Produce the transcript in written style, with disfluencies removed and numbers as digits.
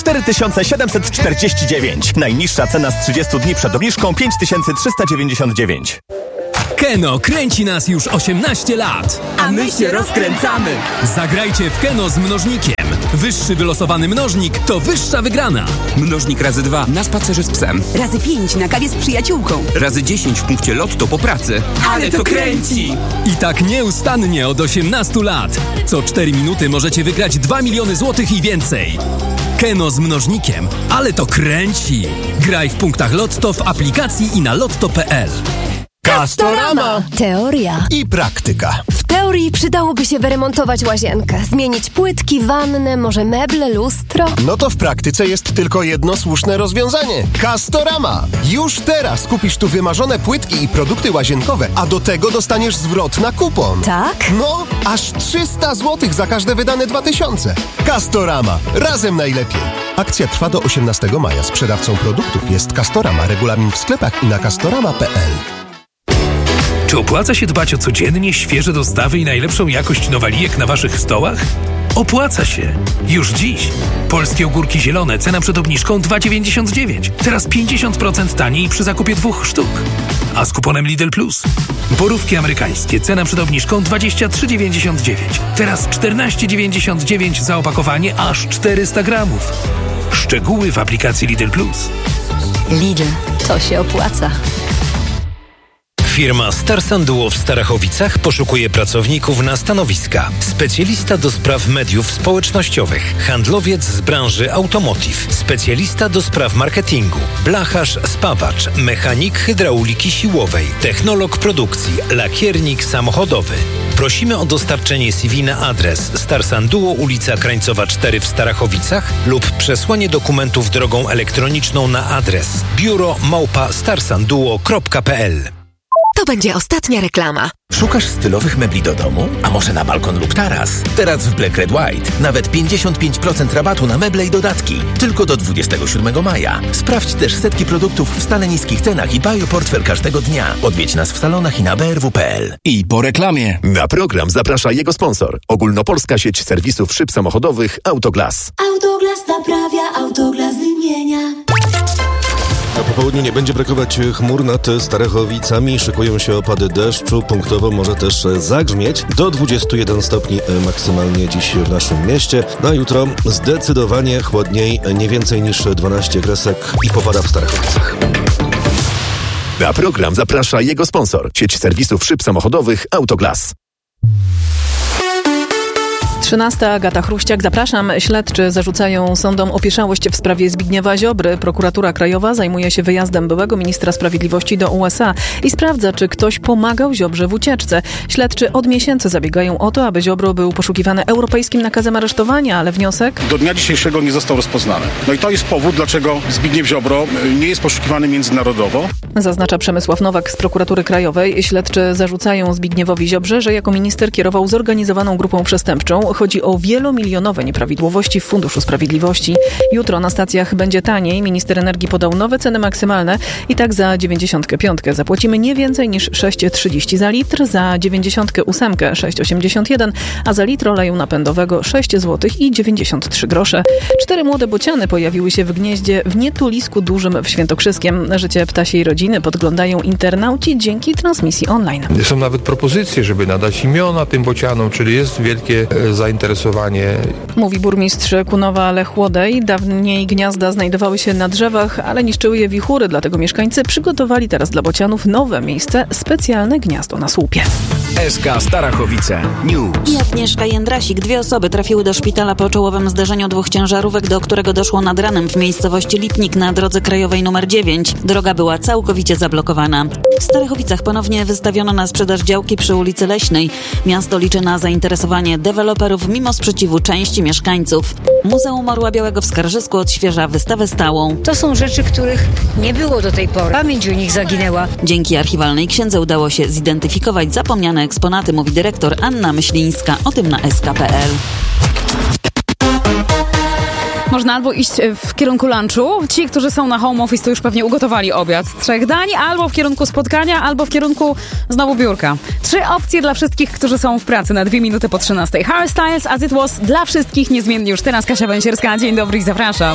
4749. Najniższa cena z 30 dni przed obniżką 5399. Keno kręci nas już 18 lat. A my się rozkręcamy. Zagrajcie w Keno z mnożnikiem. Wyższy wylosowany mnożnik to wyższa wygrana. Mnożnik razy 2 na spacerze z psem. Razy 5 na kawie z przyjaciółką. Razy 10 w punkcie Lotto po pracy. Ale to kręci! I tak nieustannie od 18 lat. Co 4 minuty możecie wygrać 2 miliony złotych i więcej. Keno z mnożnikiem. Ale to kręci. Graj w punktach Lotto w aplikacji i na lotto.pl. Castorama! Teoria I praktyka. W teorii przydałoby się wyremontować łazienkę, zmienić płytki, wannę, może meble, lustro. No to w praktyce jest tylko jedno słuszne rozwiązanie. Castorama! Już teraz kupisz tu wymarzone płytki i produkty łazienkowe, a do tego dostaniesz zwrot na kupon. Tak? No, aż 300 zł za każde wydane 2000. Castorama. Razem najlepiej. Akcja trwa do 18 maja. Sprzedawcą produktów jest Castorama. Regulamin w sklepach i na castorama.pl. Czy opłaca się dbać o codziennie świeże dostawy i najlepszą jakość nowalijek na waszych stołach? Opłaca się. Już dziś. Polskie ogórki zielone, cena przed obniżką 2,99. Teraz 50% taniej przy zakupie 2 sztuk. A z kuponem Lidl Plus. Borówki amerykańskie, cena przed obniżką 23,99. Teraz 14,99 za opakowanie aż 400 gramów. Szczegóły w aplikacji Lidl Plus. Lidl, to się opłaca. Firma Starsan Duo w Starachowicach poszukuje pracowników na stanowiska. Specjalista do spraw mediów społecznościowych, handlowiec z branży automotive, specjalista do spraw marketingu, blacharz, spawacz, mechanik hydrauliki siłowej, technolog produkcji, lakiernik samochodowy. Prosimy o dostarczenie CV na adres Starsan Duo, ulica Krańcowa 4 w Starachowicach lub przesłanie dokumentów drogą elektroniczną na adres biuro@starsanduo.pl. To będzie ostatnia reklama. Szukasz stylowych mebli do domu? A może na balkon lub taras? Teraz w Black Red White nawet 55% rabatu na meble i dodatki. Tylko do 27 maja. Sprawdź też setki produktów w stale niskich cenach i buy portfel każdego dnia. Odwiedź nas w salonach i na brw.pl. I po reklamie. Na program zaprasza jego sponsor. Ogólnopolska sieć serwisów szyb samochodowych Autoglas. Autoglas naprawia, Autoglas wymienia. Na popołudniu nie będzie brakować chmur nad Starachowicami. Szykują się opady deszczu. Punktowo może też zagrzmieć. Do 21 stopni maksymalnie dziś w naszym mieście. Na jutro zdecydowanie chłodniej. Nie więcej niż 12 kresek i popada w Starachowicach. Na program zaprasza jego sponsor. Sieć serwisów szyb samochodowych Autoglas. 13. Agata Chruściak. Zapraszam. Śledczy zarzucają sądom opieszałość w sprawie Zbigniewa Ziobry. Prokuratura Krajowa zajmuje się wyjazdem byłego ministra sprawiedliwości do USA i sprawdza, czy ktoś pomagał Ziobrze w ucieczce. Śledczy od miesięcy zabiegają o to, aby Ziobro był poszukiwany europejskim nakazem aresztowania, ale wniosek do dnia dzisiejszego nie został rozpoznany. No i to jest powód, dlaczego Zbigniew Ziobro nie jest poszukiwany międzynarodowo. Zaznacza Przemysław Nowak z Prokuratury Krajowej. Śledczy zarzucają Zbigniewowi Ziobrze, że jako minister kierował zorganizowaną grupą przestępczą. Chodzi o wielomilionowe nieprawidłowości w Funduszu Sprawiedliwości. Jutro na stacjach będzie taniej. Minister energii podał nowe ceny maksymalne i tak za 95 zapłacimy nie więcej niż 6,30 za litr, za 98 6,81, a za litr oleju napędowego 6 zł i 93 grosze. 4 młode bociany pojawiły się w gnieździe w Nietulisku Dużym w Świętokrzyskiem. Życie ptasiej rodziny podglądają internauci dzięki transmisji online. Są nawet propozycje, żeby nadać imiona tym bocianom, czyli jest wielkie zainteresowanie. Mówi burmistrz Kunowa Lech Łodej. Dawniej gniazda znajdowały się na drzewach, ale niszczyły je wichury, dlatego mieszkańcy przygotowali teraz dla bocianów nowe miejsce, specjalne gniazdo na słupie. SK Starachowice News. I Agnieszka Jędrasik. 2 osoby trafiły do szpitala po czołowym zderzeniu 2 ciężarówek, do którego doszło nad ranem w miejscowości Lipnik na drodze krajowej nr 9. Droga była całkowicie zablokowana. W Starachowicach ponownie wystawiono na sprzedaż działki przy ulicy Leśnej. Miasto liczy na zainteresowanie deweloperów mimo sprzeciwu części mieszkańców. Muzeum Orła Białego w Skarżysku odświeża wystawę stałą. To są rzeczy, których nie było do tej pory. Pamięć o nich zaginęła. Dzięki archiwalnej księdze udało się zidentyfikować zapomniane eksponaty, mówi dyrektor Anna Myślińska. O tym na sk.pl. Można albo iść w kierunku lunchu. Ci, którzy są na home office, to już pewnie ugotowali obiad z 3 dań, albo w kierunku spotkania, albo w kierunku znowu biurka. 3 opcje dla wszystkich, którzy są w pracy na 2 minuty po 13. Hairstyles as it was dla wszystkich niezmiennie już teraz. Kasia Węsierska, dzień dobry i zapraszam.